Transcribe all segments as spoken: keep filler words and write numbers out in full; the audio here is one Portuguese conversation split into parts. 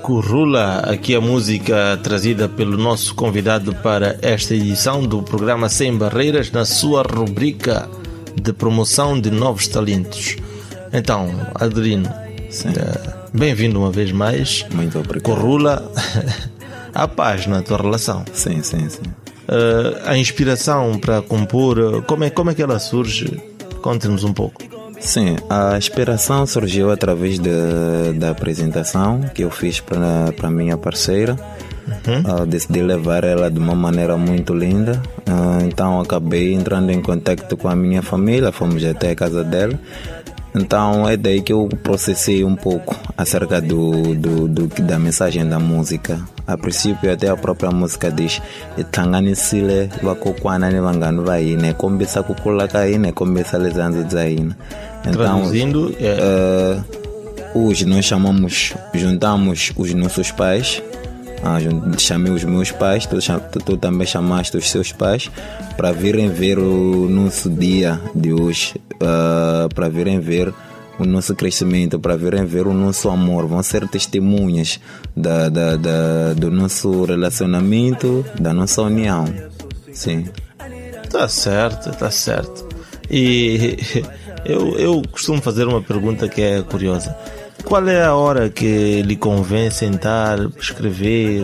Currula, aqui a música trazida pelo nosso convidado para esta edição do programa Sem Barreiras, na sua rubrica de promoção de novos talentos. Então, Adelino, bem-vindo uma vez mais. Muito obrigado. Currula, a paz na tua relação. Sim, sim, sim. Uh, a inspiração para compor, como é, como é que ela surge? Conte-nos um pouco. Sim, a inspiração surgiu através de, da apresentação que eu fiz para a minha parceira. Uhum. Uh, decidi levar ela de uma maneira muito linda. Uh, então acabei entrando em contato com a minha família, fomos até a casa dela. Então é daí que eu processei um pouco acerca do, do, do, da mensagem da música. A princípio até a própria música diz Tanganisile wakokwana ne vangano vai, né? Começa com colocar né? Começa lesando desaí. Então, traduzindo, é... uh, hoje nós chamamos, juntamos os nossos pais. Ah, chamei os meus pais, tu, tu, tu também chamaste os seus pais para virem ver o nosso dia de hoje, uh, para virem ver o nosso crescimento, para virem ver o nosso amor. Vão ser testemunhas da, da, da, do nosso relacionamento, da nossa união. Sim. Tá certo, tá certo. E eu, eu costumo fazer uma pergunta que é curiosa. Qual é a hora que lhe convém sentar, escrever,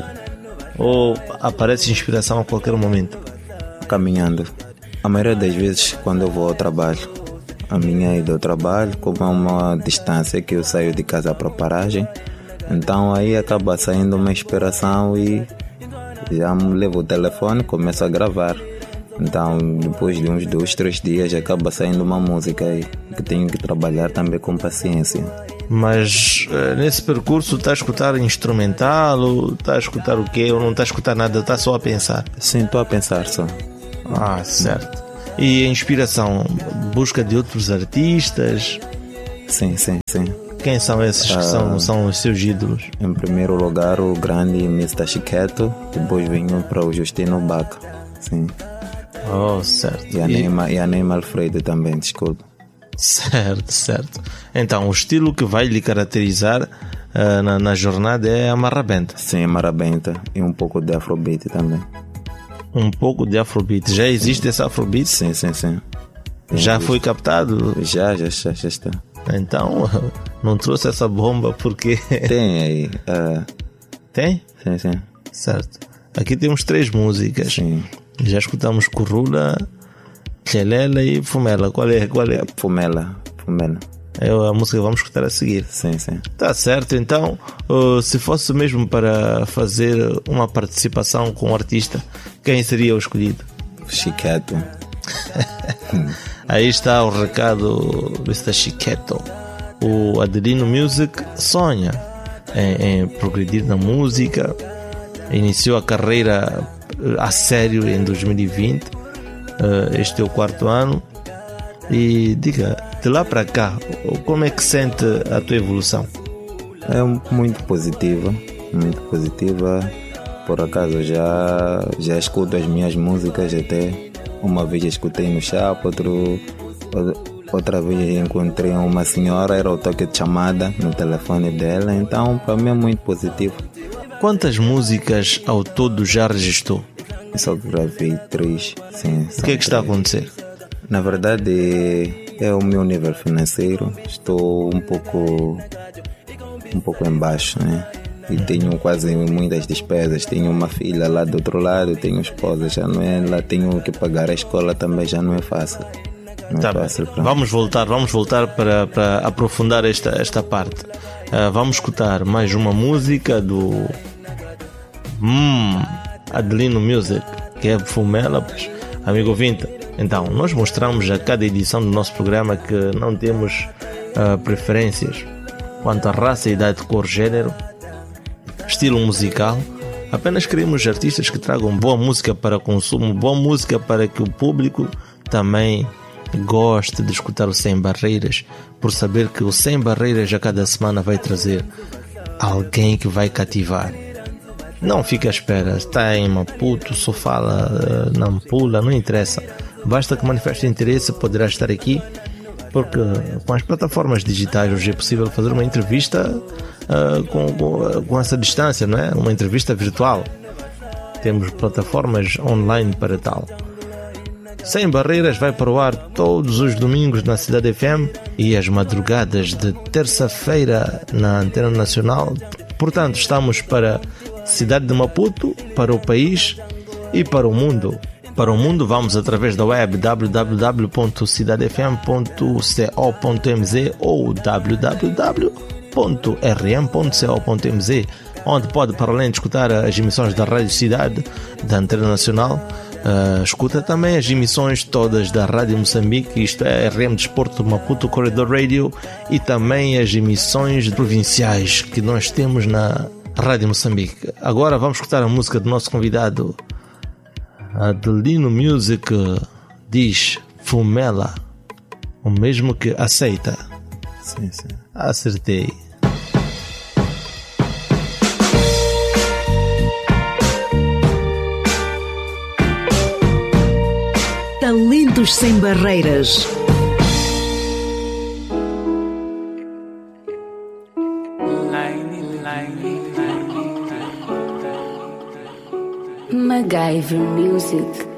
ou aparece inspiração a qualquer momento? Caminhando. A maioria das vezes quando eu vou ao trabalho, a minha ida ao trabalho, como é uma distância que eu saio de casa para a paragem, então aí acaba saindo uma inspiração e já me levo o telefone e começo a gravar. Então depois de uns dois, três dias acaba saindo uma música aí, que tenho que trabalhar também com paciência. Mas nesse percurso está a escutar instrumental, ou está a escutar o quê? Ou não está a escutar nada, está só a pensar? Sim, estou a pensar só. Ah, certo. E a inspiração? Busca de outros artistas? Sim, sim, sim. Quem são esses que ah, são, são os seus ídolos? Em primeiro lugar o grande mister Chiqueto, depois venho para o Justino Baca. Sim. Oh, certo. E a, e... Neima, e a Neima Alfredo também, desculpa. Certo, certo. Então, o estilo que vai lhe caracterizar uh, na, na jornada é a marrabenta. Sim, a marrabenta e um pouco de afrobeat também. Um pouco de afrobeat. Já existe esse afrobeat? Sim, sim, sim. Já foi captado? Já, já, já, já está. Então, não trouxe essa bomba porque... Tem aí. Uh... Tem? Sim, sim. Certo. Aqui temos três músicas. Sim. Já escutamos Currula, Tchelela e Fumela. Qual é? Qual é? Fumela. Fumela. É a música que vamos escutar a seguir. Sim, sim. Tá certo. Então, uh, se fosse mesmo para fazer uma participação com um artista, quem seria o escolhido? Chiqueto. Aí está o recado do mister Chiqueto. O Adelino Music sonha em, em progredir na música. Iniciou a carreira a sério em dois mil e vinte. Uh, este é o quarto ano. E diga, de lá para cá, como é que sente a tua evolução? É muito positiva, muito positiva. Por acaso já, já escuto as minhas músicas, até uma vez escutei no chapa, outro, outra vez encontrei uma senhora, era o toque de chamada no telefone dela, então para mim é muito positivo. Quantas músicas ao todo já registrou? Eu só gravei três, sim. O que é que está a acontecer? Na verdade é o meu nível financeiro, estou um pouco um pouco embaixo, né? E tenho quase muitas despesas, tenho uma filha lá do outro lado, tenho esposa, já não é, lá tenho que pagar a escola também, já não é fácil. Não tá é fácil pra... Vamos voltar, vamos voltar para, para aprofundar esta, esta parte. Uh, vamos escutar mais uma música do hum, Adelino Music, que é Fumela, pois, amigo ouvinte. Então, nós mostramos a cada edição do nosso programa que não temos uh, preferências quanto à raça, idade, cor, gênero, estilo musical. Apenas queremos artistas que tragam boa música para consumo, boa música para que o público também goste de escutar o Sem Barreiras, por saber que o Sem Barreiras a cada semana vai trazer alguém que vai cativar. Não fique à espera, está em Maputo, só fala uh, Nampula, não interessa. Basta que manifeste interesse, poderá estar aqui Porque com as plataformas digitais hoje é possível fazer uma entrevista uh, com, com, com essa distância, não é? Uma entrevista virtual. Temos plataformas online para tal. Sem Barreiras vai para o ar todos os domingos na Cidade F M e as madrugadas de terça-feira na Antena Nacional. Portanto, estamos para a cidade de Maputo, para o país e para o mundo. Para o mundo vamos através da web w w w ponto cidade f m ponto co ponto m z ou w w w ponto r m ponto co ponto m z, onde pode, para além de escutar as emissões da Rádio Cidade, da Antena Nacional, uh, escuta também as emissões todas da Rádio Moçambique, isto é, R M Desporto Maputo Corredor Radio, e também as emissões provinciais que nós temos na Rádio Moçambique. Agora vamos escutar a música do nosso convidado. Adelino Music diz Fumela, o mesmo que aceita. Sim, sim. Acertei. Talentos sem barreiras. MacGyver Music.